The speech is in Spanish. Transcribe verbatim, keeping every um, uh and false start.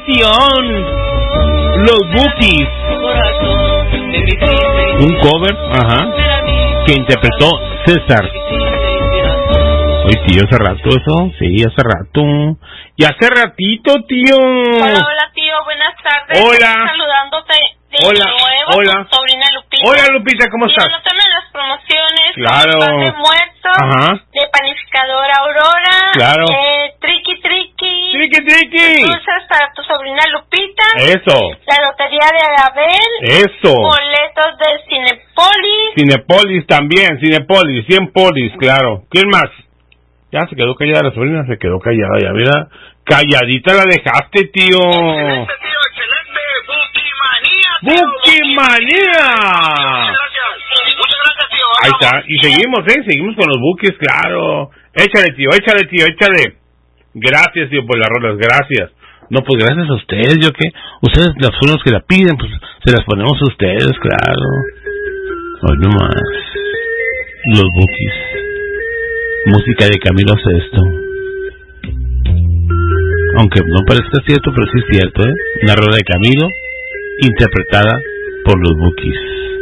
canción. Los Bukis. Un cover, ajá, que interpretó César. Oye, tío, hace rato eso, sí, hace rato. Y hace ratito, tío. Hola, hola, tío, buenas tardes. Hola. Estoy saludándote de Hola, nuevo, hola. tu sobrina Lupita. Hola, Lupita, ¿cómo y estás? anótame las promociones. Claro. Pan de muerto, ajá, de panificadora Aurora. claro. Eh, triqui, triqui. Triqui, triqui. Dulces para tu sobrina Lupita. Eso. La lotería de Abel. Eso. Boletos del Cinepolis. Cinepolis también, Cinepolis, cien polis, claro. ¿Quién más? Ya se quedó callada la sobrina, se quedó callada, ya mira, calladita la dejaste, tío. Excelente, tío, excelente. Bukimanía, tío. ¡Bukimanía! Muchas gracias. Muchas gracias, tío. Ahí está, y seguimos, ¿eh? Seguimos con los bukis, claro. Échale, tío, échale, tío, échale. Gracias, tío, por las rolas, gracias. No, pues gracias a ustedes, ¿yo qué? Ustedes son los que la piden, pues se las ponemos a ustedes, claro. Hoy nomás. Los bukis. Música de Camilo Sesto. Aunque no parezca cierto, pero sí es cierto, ¿eh? Una rola de Camilo, interpretada por los Bukis.